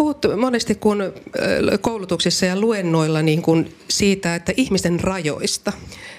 puhut monesti kun koulutuksissa ja luennoilla niin kuin siitä, että ihmisten rajoista.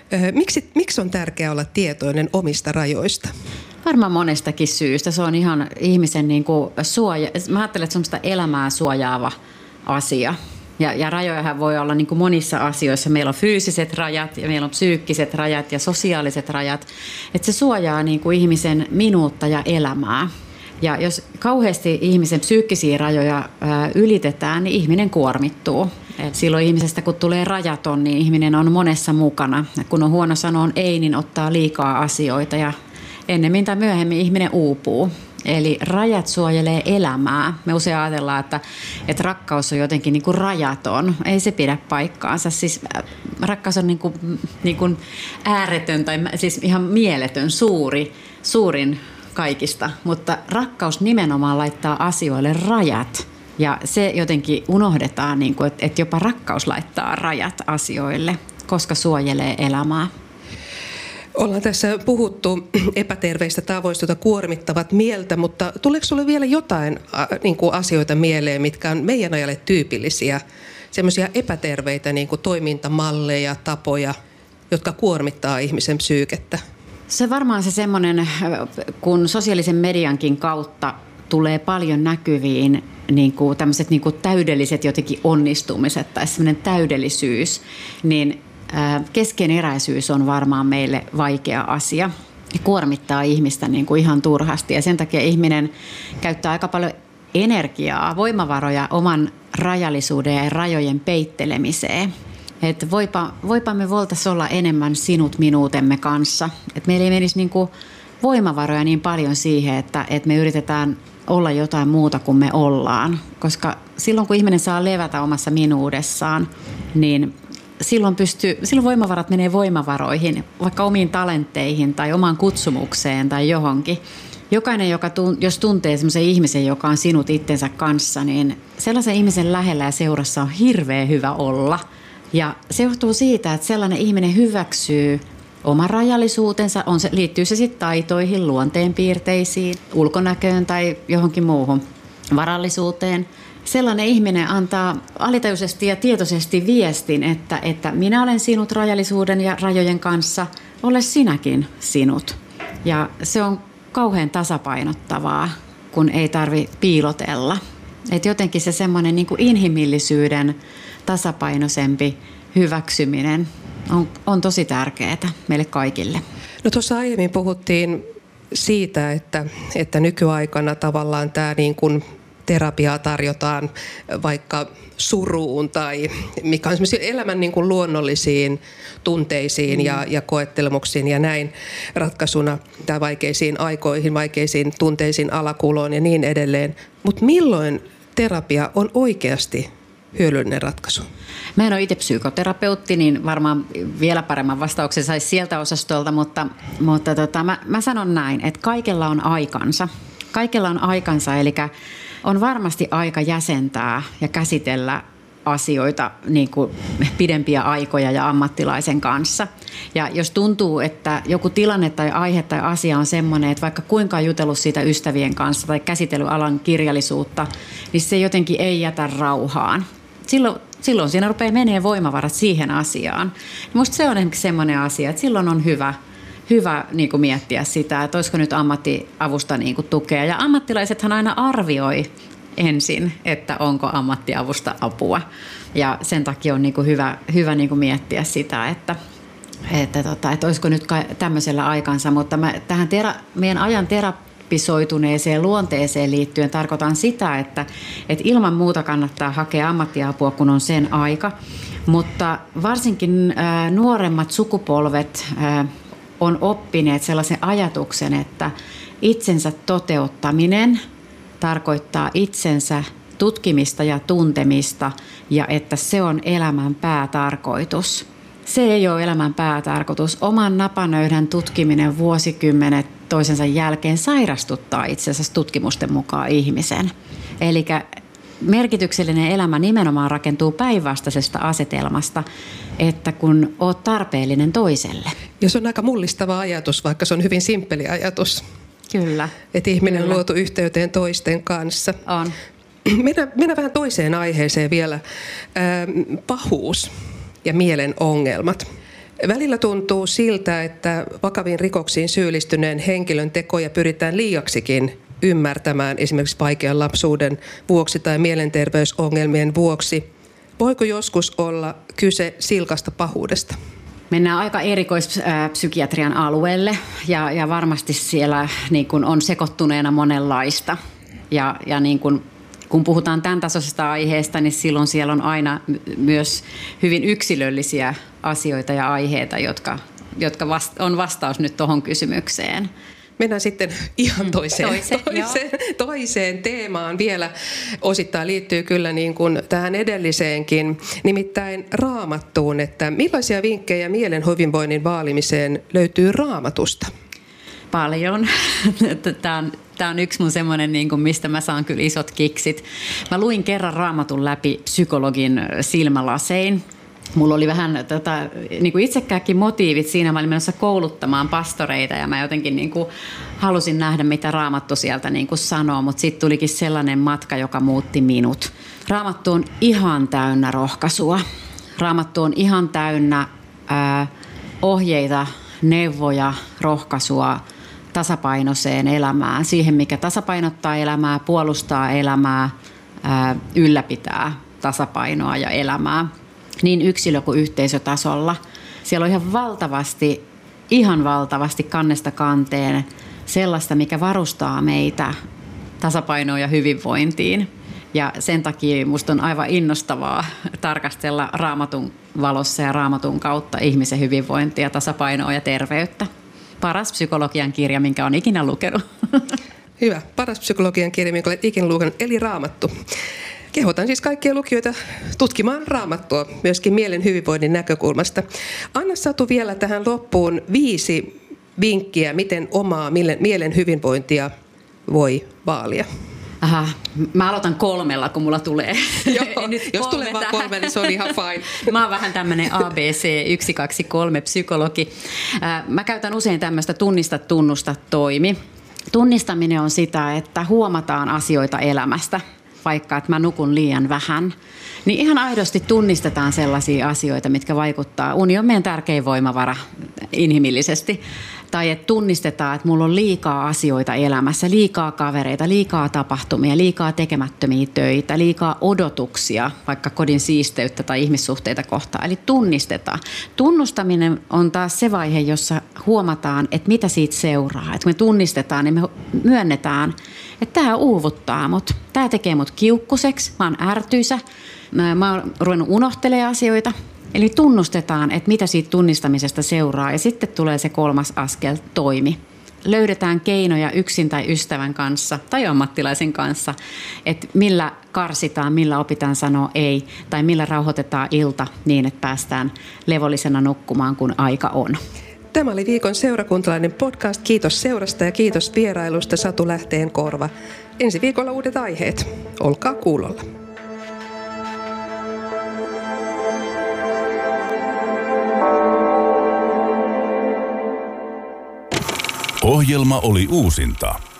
Miksi on tärkeää olla tietoinen omista rajoista? Varmaan monestakin syystä. Se on ihan ihmisen niin kuin mä ajattelen, että se on sitä elämää suojaava asia. Ja rajojahan voi olla niin kuin monissa asioissa. Meillä on fyysiset rajat ja meillä on psyykkiset rajat ja sosiaaliset rajat. Että se suojaa niin kuin ihmisen minuutta ja elämää. Ja jos kauheasti ihmisen psyykkisiä rajoja ylitetään, niin ihminen kuormittuu. Et silloin ihmisestä, kun tulee rajaton, niin ihminen on monessa mukana. Ja kun on huono sanoa ei, niin ottaa liikaa asioita ja ennemmin tai myöhemmin ihminen uupuu. Eli rajat suojelee elämää. Me usein ajatellaan, että rakkaus on jotenkin niin kuin rajaton. Ei se pidä paikkaansa. Siis rakkaus on niin kuin ääretön tai siis ihan mieletön, suurin kaikista. Mutta rakkaus nimenomaan laittaa asioille rajat. Ja se jotenkin unohdetaan, niin kuin, että jopa rakkaus laittaa rajat asioille, koska suojelee elämää. Ollaan tässä puhuttu epäterveistä tavoista, jotka kuormittavat mieltä, mutta tuleeko sinulle vielä jotain niin kuin asioita mieleen, mitkä on meidän ajalle tyypillisiä, semmoisia epäterveitä niin kuin toimintamalleja, tapoja, jotka kuormittaa ihmisen psyykettä? Se varmaan se semmoinen, kun sosiaalisen mediankin kautta tulee paljon näkyviin niin kuin tämmöiset niin kuin täydelliset jotenkin onnistumiset tai semmoinen täydellisyys, niin keskeneräisyys on varmaan meille vaikea asia ja kuormittaa ihmistä niin kuin ihan turhasti. Ja sen takia ihminen käyttää aika paljon energiaa, voimavaroja oman rajallisuuden ja rajojen peittelemiseen. Että voipa me voitaisiin olla enemmän sinut minuutemme kanssa. Että meillä ei menisi niin kuin voimavaroja niin paljon siihen, että me yritetään olla jotain muuta kuin me ollaan. Koska silloin kun ihminen saa levätä omassa minuudessaan, niin silloin voimavarat menee voimavaroihin, vaikka omiin talentteihin tai omaan kutsumukseen tai johonkin. Jokainen, jos tuntee sellaisen ihmisen, joka on sinut itsensä kanssa, niin sellaisen ihmisen lähellä ja seurassa on hirveän hyvä olla. Ja se johtuu siitä, että sellainen ihminen hyväksyy oman rajallisuutensa, liittyy se sitten taitoihin, luonteenpiirteisiin, ulkonäköön tai johonkin muuhun varallisuuteen. Sellainen ihminen antaa alitajuisesti ja tietoisesti viestin, että minä olen sinut rajallisuuden ja rajojen kanssa, ole sinäkin sinut. Ja se on kauhean tasapainottavaa, kun ei tarvitse piilotella. Että jotenkin se semmoinen niin kuin inhimillisyyden tasapainoisempi hyväksyminen on tosi tärkeää meille kaikille. No tuossa aiemmin puhuttiin siitä, että nykyaikana tavallaan tämä niin kuin terapiaa tarjotaan vaikka suruun tai mikä on esimerkiksi elämän niin kuin luonnollisiin tunteisiin ja koettelemuksiin ja näin ratkaisuna tai vaikeisiin aikoihin, vaikeisiin tunteisiin, alakuloon ja niin edelleen. Mutta milloin terapia on oikeasti hyödyllinen ratkaisu? Mä en ole itse psykoterapeutti, niin varmaan vielä paremman vastauksen saisi sieltä osastolta, mutta mä sanon näin, että kaikella on aikansa. Kaikella on aikansa, eli on varmasti aika jäsentää ja käsitellä asioita niin kuin pidempiä aikoja ja ammattilaisen kanssa. Ja jos tuntuu, että joku tilanne tai aihe tai asia on semmoinen, että vaikka kuinka on jutellut siitä ystävien kanssa tai käsitellyt alan kirjallisuutta, niin se jotenkin ei jätä rauhaan. Silloin siinä rupeaa menee voimavarat siihen asiaan. Minusta se on esimerkiksi semmoinen asia, että silloin on hyvä niin kuin miettiä sitä, että olisiko nyt ammattiavusta niin kuin tukea. Ja ammattilaisethan aina arvioi ensin, että onko ammattiavusta apua. Ja sen takia on niin kuin hyvä niin kuin miettiä sitä, että olisiko nyt tämmöisellä aikansa. Mutta tähän meidän ajan terapisoituneeseen luonteeseen liittyen tarkoitan sitä, että ilman muuta kannattaa hakea ammattiapua, kun on sen aika. Mutta varsinkin nuoremmat sukupolvet on oppineet sellaisen ajatuksen, että itsensä toteuttaminen tarkoittaa itsensä tutkimista ja tuntemista ja että se on elämän päätarkoitus. Se ei ole elämän päätarkoitus. Oman napanöydän tutkiminen vuosikymmenet toisensa jälkeen sairastuttaa itse asiassa tutkimusten mukaan ihmisen. Eli merkityksellinen elämä nimenomaan rakentuu päinvastaisesta asetelmasta, että kun olet tarpeellinen toiselle. Ja se on aika mullistava ajatus, vaikka se on hyvin simppeli ajatus. Kyllä. Että ihminen on luotu yhteyteen toisten kanssa. On. Mennään vähän toiseen aiheeseen vielä. Pahuus ja mielen ongelmat. Välillä tuntuu siltä, että vakaviin rikoksiin syyllistyneen henkilön tekoja pyritään liiaksikin ymmärtämään esimerkiksi vaikean lapsuuden vuoksi tai mielenterveysongelmien vuoksi. Voiko joskus olla kyse silkasta pahuudesta? Mennään aika erikoispsykiatrian alueelle ja varmasti siellä niin kuin on sekoittuneena monenlaista. Ja niin kuin, kun puhutaan tämän tasoisesta aiheesta, niin silloin siellä on aina myös hyvin yksilöllisiä asioita ja aiheita, jotka on vastaus nyt tuohon kysymykseen. Mennään sitten ihan toiseen teemaan vielä. Osittain liittyy kyllä niin kuin tähän edelliseenkin, nimittäin Raamattuun, että millaisia vinkkejä mielen hyvinvoinnin vaalimiseen löytyy Raamatusta? Paljon. Tämä on yksi mun semmoinen, mistä mä saan kyllä isot kiksit. Mä luin kerran Raamatun läpi psykologin silmälasein. Mulla oli vähän niin kuin itsekääkin motiivit siinä. Mä olin menossa kouluttamaan pastoreita ja mä jotenkin niin kuin halusin nähdä, mitä Raamattu sieltä niin kuin sanoo, mutta sitten tulikin sellainen matka, joka muutti minut. Raamattu on ihan täynnä rohkaisua. Raamattu on ihan täynnä ohjeita, neuvoja, rohkaisua tasapainoiseen elämään. Siihen, mikä tasapainottaa elämää, puolustaa elämää, ylläpitää tasapainoa ja elämää. Niin yksilö- kuin yhteisötasolla. Siellä on ihan valtavasti kannesta kanteen sellaista, mikä varustaa meitä tasapainoon ja hyvinvointiin. Ja sen takia musta on aivan innostavaa tarkastella Raamatun valossa ja Raamatun kautta ihmisen hyvinvointia, tasapainoa ja terveyttä. Paras psykologian kirja, minkä olen ikinä lukenut. Hyvä. Paras psykologian kirja, minkä olet ikinä lukenut, eli Raamattu. Kehotan siis kaikkia lukijoita tutkimaan Raamattua myöskin mielen hyvinvoinnin näkökulmasta. Anna Satu vielä tähän loppuun 5 vinkkiä, miten omaa mielen hyvinvointia voi vaalia. Aha, mä aloitan 3, kun mulla tulee. Joo, jos tulee vaan 3, niin se on ihan fine. Mä oon vähän tämmönen ABC 1, 2, 3 psykologi. Mä käytän usein tämmöistä tunnista, tunnusta, toimi. Tunnistaminen on sitä, että huomataan asioita elämästä. Vaikka, että mä nukun liian vähän, niin ihan aidosti tunnistetaan sellaisia asioita, mitkä vaikuttaa. Uni on meidän tärkein voimavara inhimillisesti. Tai että tunnistetaan, että mulla on liikaa asioita elämässä, liikaa kavereita, liikaa tapahtumia, liikaa tekemättömiä töitä, liikaa odotuksia, vaikka kodin siisteyttä tai ihmissuhteita kohtaan. Eli tunnistetaan. Tunnustaminen on taas se vaihe, jossa huomataan, että mitä siitä seuraa. Että kun me tunnistetaan, niin me myönnetään, että tämä uuvuttaa mut. Tämä tekee mut kiukkuseksi, mä oon ärtyisä, mä oon ruvennut unohtelemaan asioita. Eli tunnustetaan, että mitä siitä tunnistamisesta seuraa ja sitten tulee se 3. askel, toimi. Löydetään keinoja yksin tai ystävän kanssa tai ammattilaisen kanssa, että millä karsitaan, millä opitaan sanoa ei tai millä rauhoitetaan ilta niin, että päästään levollisena nukkumaan, kun aika on. Tämä oli viikon seurakuntalainen podcast. Kiitos seurasta ja kiitos vierailusta Satu Lähteenkorva. Ensi viikolla uudet aiheet. Olkaa kuulolla. Ohjelma oli uusinta.